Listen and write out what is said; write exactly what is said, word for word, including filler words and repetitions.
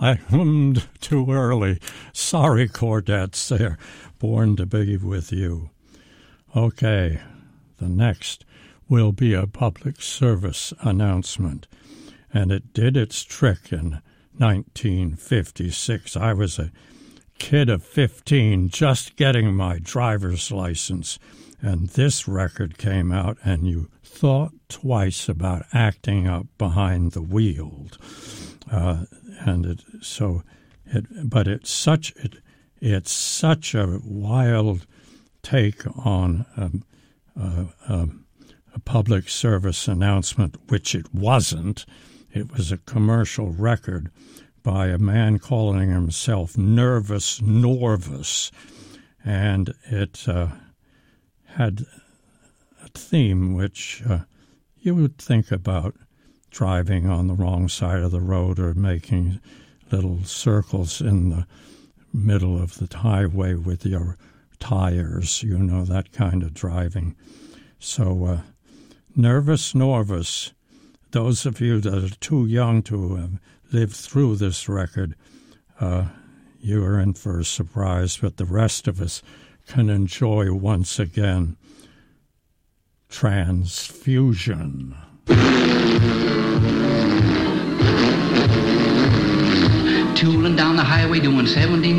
I hummed too early. Sorry, Chordettes, they're born to be with you. Okay, the next will be a public service announcement, and it did its trick in nineteen fifty-six. I was a kid of fifteen, just getting my driver's license, and this record came out, and you thought twice about acting up behind the wheel. Uh, and it, so, it, but it's such it, it's such a wild take on um, uh, um, a public service announcement, which it wasn't. It was a commercial record by a man calling himself Nervous Norvus, and it uh, had a theme which uh, you would think about driving on the wrong side of the road or making little circles in the middle of the highway with your tires, you know, that kind of driving. So, uh, Nervous Norvus, those of you that are too young to have lived through this record, uh, you are in for a surprise, but the rest of us can enjoy once again Transfusion. Tooling down the highway doing seventy